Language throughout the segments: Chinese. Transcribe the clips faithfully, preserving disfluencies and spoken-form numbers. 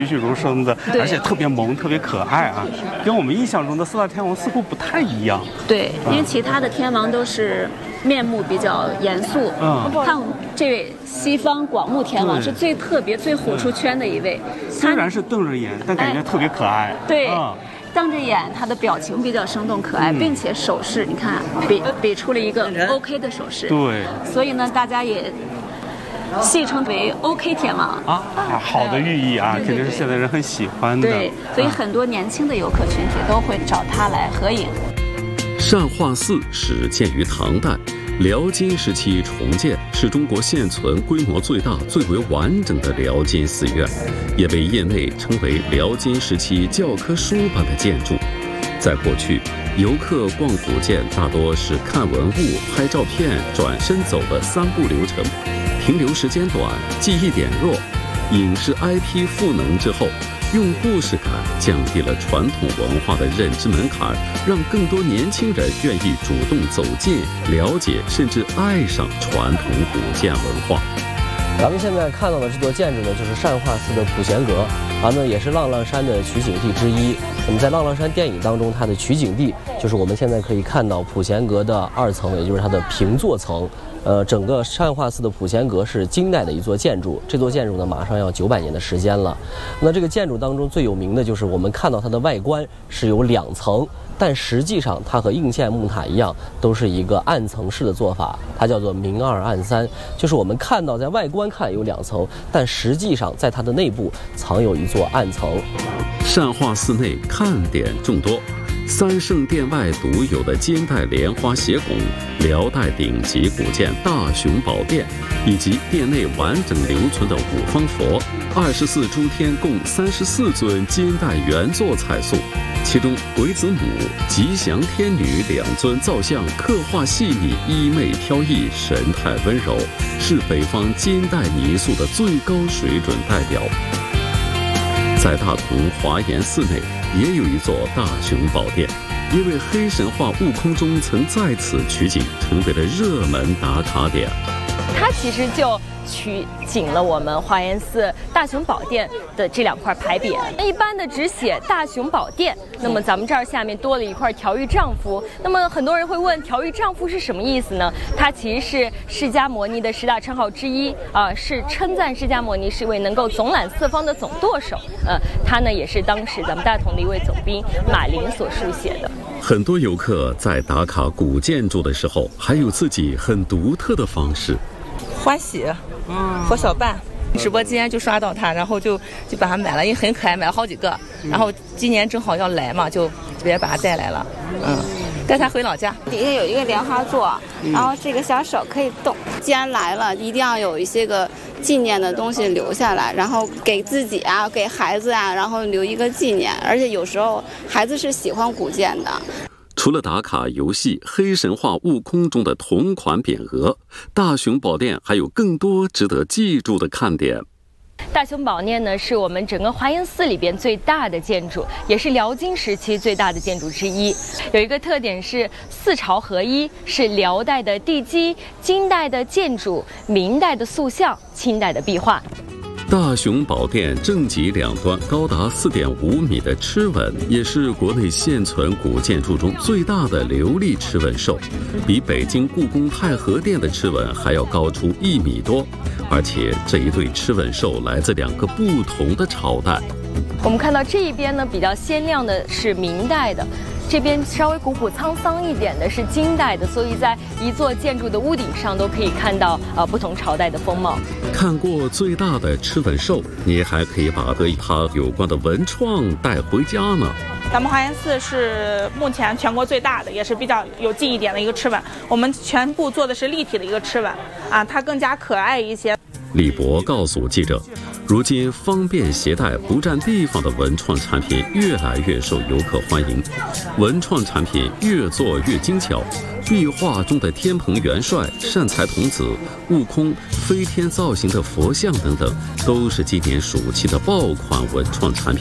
栩栩如生的，而且特别萌，特别可爱啊，跟我们印象中的四大天王似乎不太一样。 对，因为其他的天王都是面目比较严肃，嗯，看我们这位西方广目天王是最特别、最火出圈的一位。 虽然是瞪着眼，但感觉特别可爱。 对。 嗯瞪着眼，他的表情比较生动可爱，嗯、并且手势，你看比比出了一个 OK 的手势。 对， 所以呢，大家也戏称为 OK 天王啊，好的寓意啊，肯定是现在人很喜欢的。 对，所以很多年轻的游客群体都会找他来合影。 善化寺始建于唐代。辽金时期重建，是中国现存规模最大、最为完整的辽金寺院，也被业内称为辽金时期教科书般的建筑。在过去，游客逛古建大多是看文物、拍照片、转身走的三步流程，停留时间短，记忆点弱。影视 I P 赋能之后，用故事感降低了传统文化的认知门槛，让更多年轻人愿意主动走进、了解，甚至爱上传统古建文化。 咱们现在看到的这座建筑呢，就是善化寺的普贤阁，啊，呢也是浪浪山的取景地之一。那么在浪浪山电影当中，它的取景地就是我们现在可以看到普贤阁的二层，也就是它的平座层。呃，整个善化寺的普贤阁是金代的一座建筑，这座建筑呢马上要九百年的时间了。那这个建筑当中最有名的就是我们看到它的外观是有两层，但实际上它和应县木塔一样，都是一个暗层式的做法，它叫做明二暗三，就是我们看到在外观看有两层，但实际上在它的内部藏有一座暗层。 善化寺内看点众多。三圣殿外独有的金带莲花斜拱、辽代顶级古建大雄宝殿，以及殿内完整留存的五方佛、二十四诸天共三十四尊金带原作彩塑，其中鬼子母、吉祥天女两尊造像刻画细腻、衣袂飘逸、神态温柔，是北方金带泥塑的最高水准代表。在大同华严寺内也有一座大雄宝殿，因为黑神话悟空中曾在此取景，成为了热门打卡点。 它其实就取景了我们华严寺大雄宝殿的这两块牌匾，一般的只写大雄宝殿，那么咱们这儿下面多了一块调御丈夫。那么很多人会问，调御丈夫是什么意思呢？它其实是释迦牟尼的十大称号之一啊、呃，是称赞释迦牟尼是一位能够总揽四方的总舵手。呃，他呢也是当时咱们大同的一位总兵马林所书写的。 很多游客在打卡古建筑的时候，还有自己很独特的方式。 欢喜，嗯，佛小伴，直播间就刷到它，然后就就把它买了，因为很可爱，买了好几个。然后今年正好要来嘛，就直接把它带来了，嗯，带它回老家。 底下有一个莲花座，然后这个小手可以动。既然来了，一定要有一些个纪念的东西留下来，然后给自己啊，给孩子啊，然后留一个纪念。而且有时候孩子是喜欢古建的。 除了打卡游戏《黑神话：悟空》中的同款匾额，大雄宝殿还有更多值得记住的看点。 大雄宝殿呢，是我们整个华严寺里边最大的建筑，也是辽金时期最大的建筑之一。有一个特点是四朝合一，是辽代的地基、金代的建筑、明代的塑像、清代的壁画。 大雄宝殿正脊两端高达四点五米的螭吻，也是国内现存古建筑中最大的琉璃螭吻兽，比北京故宫太和殿的螭吻还要高出一米多。而且这一对螭吻兽来自两个不同的朝代。 我们看到这一边呢，比较鲜亮的是明代的。这边稍微古朴沧桑一点的是金代的，所以在一座建筑的屋顶上都可以看到呃不同朝代的风貌。 看过最大的螭吻兽，你还可以把和它有关的文创带回家呢。 咱们华严寺是目前全国最大的，也是比较有记忆点的一个螭吻。我们全部做的是立体的一个螭吻啊，它更加可爱一些。 李博告诉记者，如今方便携带、不占地方的文创产品越来越受游客欢迎，文创产品越做越精巧。壁画中的天蓬元帅、善财童子、悟空、飞天造型的佛像等等，都是今年暑期的爆款文创产品。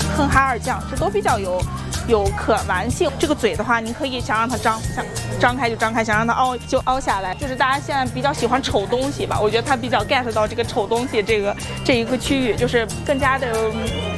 哼哈二将，这都比较有有可玩性。这个嘴的话，您可以想让它张，想张开就张开，想让它凹就凹下来。就是大家现在比较喜欢丑东西吧，我觉得它比较 get 到这个丑东西这个这一个区域，就是更加的